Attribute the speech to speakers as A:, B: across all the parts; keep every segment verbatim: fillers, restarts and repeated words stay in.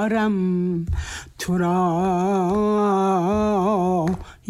A: دارم تو را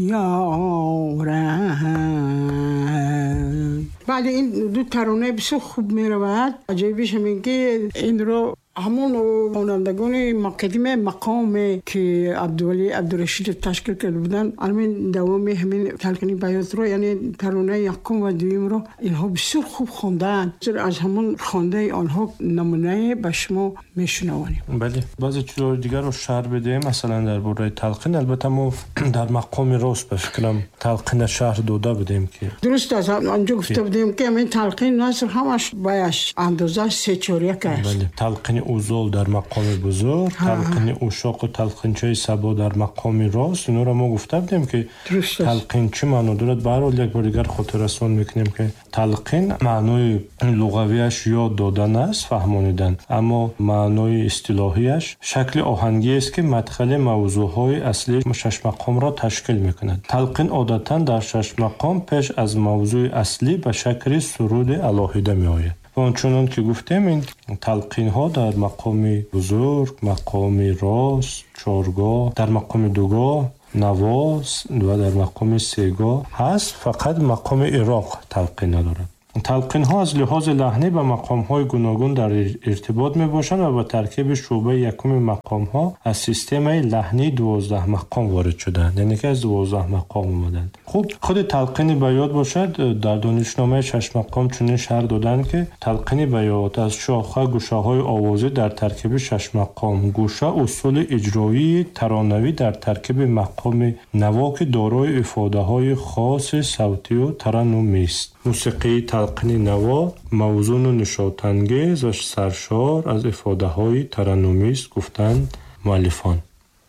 A: یارم. بعد این دو ترانه بسیار خوب می رود. عجیبش همین که این رو همون خوانندگان مقدم مقام که عبدالولی عبدالرشید تشکیل کرده بودن، همین دوام همین تلقین بیات رو، یعنی ترانه یکم و دویم رو اینها بسیار خوب خواندن. از همون خوانده آنها نمونه به شما میشنوانیم.
B: بله، بعضی چیزهای دیگر رو شرح بدیم. مثلا درباره تلقین البته ما در مقام راست به فکرم تلقین شهر داده بدیم که
A: درست است. آنجا گفته بودیم که همین تلقین نصر همش بایش اندازه سه چهار است.
B: بله، تلقین اوزال در مقام بزرگ، تلقین اوشاق و تلقینچه سبا در مقام راست. اینو را ما گفته بودیم که تلقین چه معنی دارد. به هر حال یک بار دیگر خاطر رسان میکنیم که تلقین معنای لغویش یاد دادن است، فهمانیدن، اما معنای اصطلاحیش شکل آهنگی است که مدخل موضوعهای اصلی شش مقام را تشکیل میکند. تلقین عادتا در شش مقام پیش از موضوع اصلی به شکل سرود علاهیده میآید. چون که گفتیم این تلقین ها در مقام بزرگ، مقام راست، چارگاه، در مقام دوگاه، نواز و در مقام سهگاه هست. فقط مقام عراق تلقین ندارد. تلقین ها از لحاظ لحنی به مقام های گوناگون در ارتباط می باشند و با ترکیب شعبه یکم مقام ها از سیستم لحنی دوازده مقام وارد شدند، یعنی که از دوازده مقام اومدند. خب خود تلقین بیات باشد، در دانشنامه شش مقام چنین شرح دادند که تلقین بیات از شاخه گوشه های آوازی در ترکیب شش مقام، گوشه اصول اجرایی ترانوی در ترکیب مقام نوا که دارای افاده های خاص صوتی و ترنمی است. موسیقی تلقین نوا موزون و نشاط‌انگیز و سرشار از افاده های ترنمی است گفتند مؤلفان.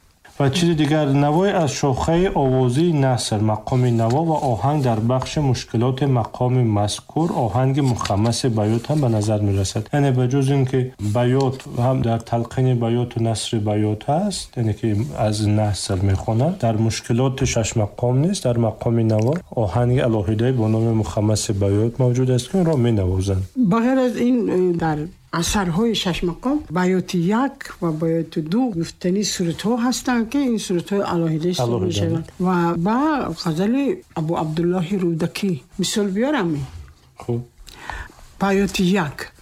B: و چیز دیگر، نوای از شاخه آوازی نثر، مقام نوا و آهنگ در بخش مشکلات مقام مذکور آهنگ مخمس بیات هم به نظر می رسد. یعنی بجز این که بیات هم در تلقین بیات و نثر بیات هست، یعنی که از نثر می خواند، در مشکلات شش مقام نیست. در مقام نوا آهنگ علاهیده با نام مخمس بیات موجود است که اون را می نوازند.
A: بغیر از این در اثرهای شش مقام بیات یک و بیات دو گفتنی صورت ها هستند که این صورت های علاهیده است می شوند. و با غزل ابو عبدالله رودکی مثال بیارم.
B: خب
A: بیات یک